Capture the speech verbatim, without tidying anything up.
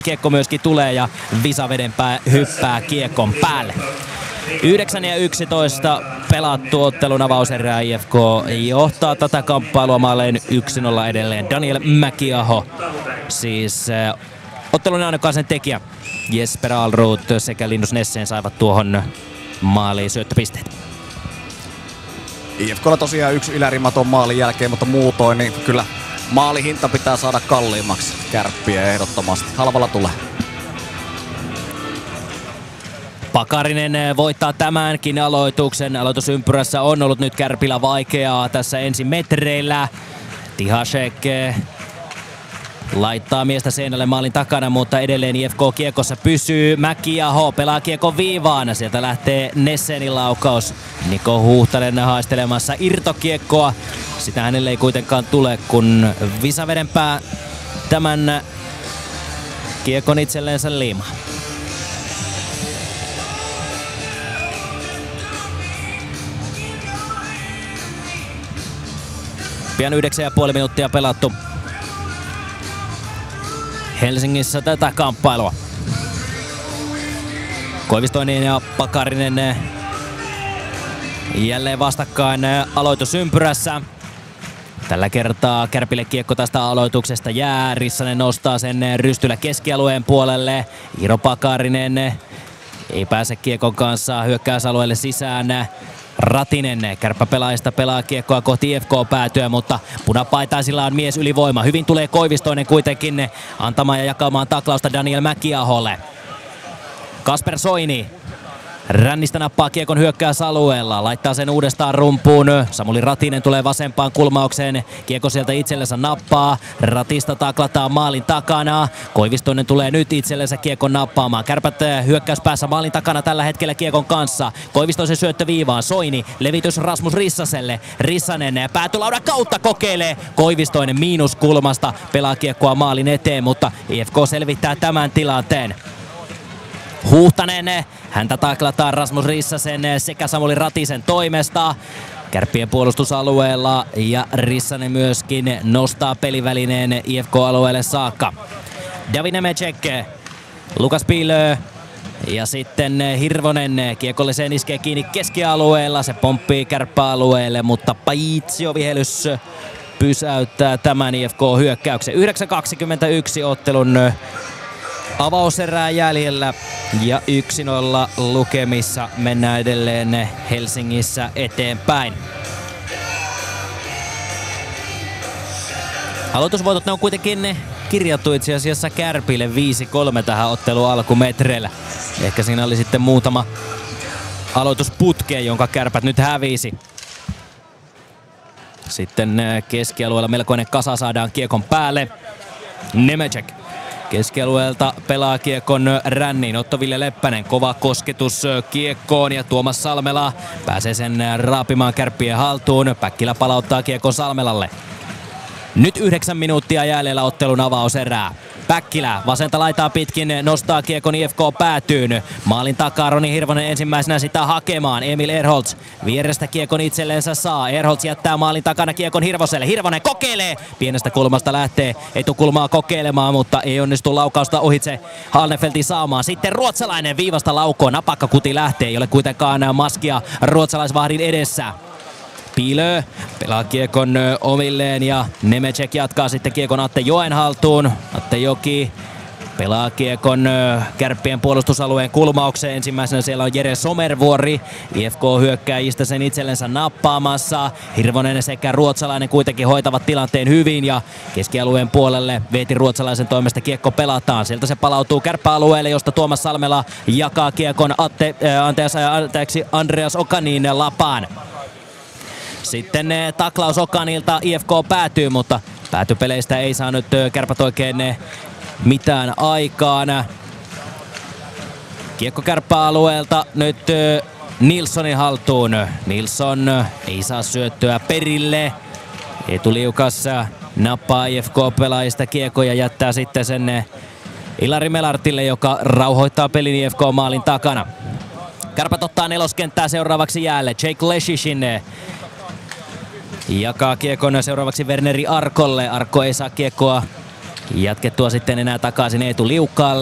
Kiekko myöskin tulee ja Visa Vedenpää hyppää kiekon päälle. yhdeksän ja yksitoista pelattu ottelun avauserää. I F K johtaa tätä kamppailua maaleen yksi nolla edelleen. Daniel Mäkiaho, siis äh, ottelun ainokaisen tekijä. Jesper Alrut sekä Linus Nesseen saivat tuohon maaliin syöttöpisteet. I F K:lla tosiaan yksi ylärimaton maalin jälkeen, mutta muutoin niin kyllä maalihinta pitää saada kalliimmaksi Kärppiä ehdottomasti. Halvalla tulee. Pakarinen voittaa tämänkin aloituksen. Aloitusympyrässä on ollut nyt Kärpillä vaikeaa tässä ensi metreillä. Tihasek laittaa miestä seinälle maalin takana, mutta edelleen I F K kiekossa pysyy. Mäkiaho pelaa kiekon viivaan. Sieltä lähtee Nessenin laukaus. Niko Huhtanen haistelemassa irtokiekkoa. Sitä hänelle ei kuitenkaan tule, kun Visa Vedenpää tämän kiekon itselleensä liimaa. Pian yhdeksän ja puoli minuuttia pelattu Helsingissä tätä kamppailua. Koivistoinen ja Pakarinen jälleen vastakkain aloitusympyrässä. Tällä kertaa Kärpille kiekko tästä aloituksesta jää. Rissanen nostaa sen rystyllä keskialueen puolelle. Iiro Pakarinen ei pääse kiekon kanssa hyökkäysalueelle sisään. Ratinen kärppäpelaajista pelaa kiekkoa kohti I F K-päätyä, mutta punapaitaisilla on mies ylivoima. Hyvin tulee Koivistoinen kuitenkin antamaan ja jakamaan taklausta Daniel Mäkiaholle. Kasper Soini rännistä nappaa kiekon hyökkäysalueella, laittaa sen uudestaan rumpuun. Samuli Ratinen tulee vasempaan kulmaukseen, kiekko sieltä itsellensä nappaa. Ratista taklataan maalin takana. Koivistoinen tulee nyt itsellensä kiekon nappaamaan. Kärpät hyökkäyspäässä maalin takana tällä hetkellä kiekon kanssa. Koivistoisen syöttö viivaan. Soini, levitys Rasmus Rissaselle. Rissanen päätylaudan kautta kokeilee. Koivistoinen miinuskulmasta pelaa kiekkoa maalin eteen, mutta I F K selvittää tämän tilanteen. Huhtanen, häntä taklataan Rasmus Rissasen sekä Samuli Ratisen toimesta. Kärppien puolustusalueella ja Rissanen myöskin nostaa pelivälineen I F K-alueelle saakka. David Nemecek, Lukas Piilö ja sitten Hirvonen kiekolliseen iskee kiinni keskialueella. Se pomppii kärppäalueelle, mutta Paitsio-vihelys pysäyttää tämän I F K-hyökkäyksen. yhdeksän kaksikymmentäyksi ottelun avauserää jäljellä ja yksi nolla lukemissa mennään edelleen Helsingissä eteenpäin. Aloitusvoitot ne on kuitenkin kirjattu itse asiassa Kärpille viisi kolme tähän ottelun alkumetreillä. Ehkä siinä oli sitten muutama aloitusputke, jonka Kärpät nyt hävisi. Sitten keskialueella melkoinen kasa saadaan kiekon päälle. Nemecek keskialueelta pelaa kiekon ränniin. Otto-Ville Leppänen, kova kosketus kiekkoon ja Tuomas Salmela pääsee sen raapimaan Kärppien haltuun. Päkkilä palauttaa kiekon Salmelalle. Nyt yhdeksän minuuttia jäljellä ottelun avauserää. Päkkilä vasenta laitaa pitkin, nostaa kiekon I F K päätyyn. Maalin takaa Roni Hirvonen ensimmäisenä sitä hakemaan. Emil Erholz vierestä kiekon itselleensä saa. Erholz jättää maalin takana kiekon Hirvoselle. Hirvonen kokeilee. Pienestä kulmasta lähtee etukulmaa kokeilemaan, mutta ei onnistu laukausta ohitse Halnefeltin saamaan. Sitten ruotsalainen viivasta laukoon. Napakkakuti lähtee. Ei ole kuitenkaan maskia ruotsalaisvahdin edessä. Piilö pelaa kiekon omilleen ja Nemecek jatkaa sitten kiekon Atte Joen haltuun. Atte Joki pelaa kiekon Kärppien puolustusalueen kulmaukseen. Ensimmäisenä siellä on Jere Somervuori. I F K-hyökkääjistä sen itsellensä nappaamassa. Hirvonen sekä ruotsalainen kuitenkin hoitavat tilanteen hyvin ja keskialueen puolelle Veeti ruotsalaisen toimesta kiekko pelataan. Sieltä se palautuu kärppäalueelle, josta Tuomas Salmela jakaa kiekon Atte, äh, anteeksi, anteeksi, Andreas Okanin lapaan. Sitten taklaus Okanilta I F K päätyy, mutta päätypeleistä ei saanut Kärpät oikein mitään aikaan. Kiekko kärppäalueelta nyt Nilssonin haltuun. Nilsson ei saa syöttöä perille. Etuliukas nappaa I F K-pelaajista kiekko ja jättää sitten sen Ilari Melartille, joka rauhoittaa pelin I F K-maalin takana. Kärpät ottaa neloskenttää seuraavaksi jäälle. Jake Leshishin jakaa kiekon seuraavaksi Werneri Arkolle. Arko ei saa kiekkoa Jatkettua sitten enää takaisin Eetu Liukkaalle.